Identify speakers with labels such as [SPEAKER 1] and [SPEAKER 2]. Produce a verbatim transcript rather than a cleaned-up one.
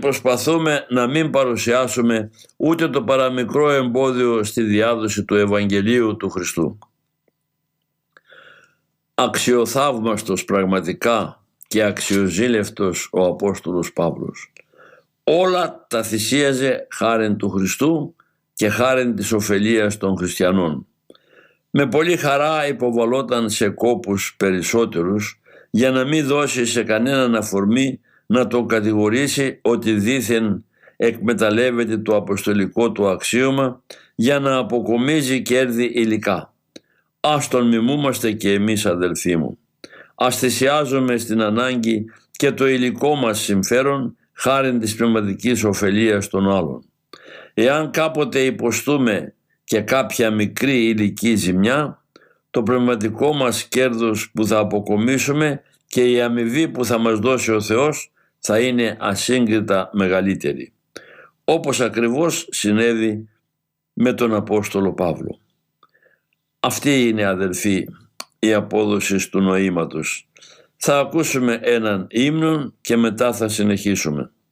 [SPEAKER 1] προσπαθούμε να μην παρουσιάσουμε ούτε το παραμικρό εμπόδιο στη διάδοση του Ευαγγελίου του Χριστού. Αξιοθαύμαστος πραγματικά και αξιοζήλευτος ο Απόστολος Παύλος. Όλα τα θυσίαζε χάριν του Χριστού και χάριν της ωφελίας των χριστιανών. Με πολύ χαρά υποβαλόταν σε κόπους περισσότερους για να μην δώσει σε κανέναν αφορμή να τον κατηγορήσει ότι δήθεν εκμεταλλεύεται το αποστολικό του αξίωμα για να αποκομίζει κέρδη υλικά. Ας τον μιμούμαστε και εμείς, αδελφοί μου. Ας θυσιάζουμε στην ανάγκη και το υλικό μας συμφέρον χάριν της πνευματικής ωφελίας των άλλων. Εάν κάποτε υποστούμε και κάποια μικρή υλική ζημιά, το πνευματικό μας κέρδος που θα αποκομίσουμε και η αμοιβή που θα μας δώσει ο Θεός θα είναι ασύγκριτα μεγαλύτερη. Όπως ακριβώς συνέβη με τον Απόστολο Παύλο. Αυτή είναι, αδελφοί, η απόδοση του νοήματος. Θα ακούσουμε έναν ύμνο και μετά θα συνεχίσουμε.